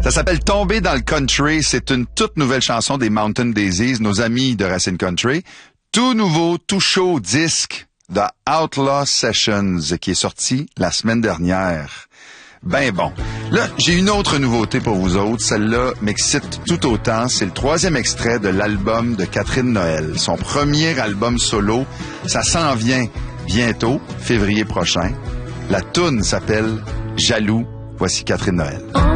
Ça s'appelle Tomber dans le country. C'est une toute nouvelle chanson des Mountain Daisies, nos amis de Racine Country. Tout nouveau, tout chaud disque de Outlaw Sessions qui est sorti la semaine dernière. Ben bon. Là, j'ai une autre nouveauté pour vous autres. Celle-là m'excite tout autant. C'est le 3e extrait de l'album de Catherine Noël. Son premier album solo. Ça s'en vient bientôt, février prochain. La toune s'appelle Jaloux. Voici Catherine Noël.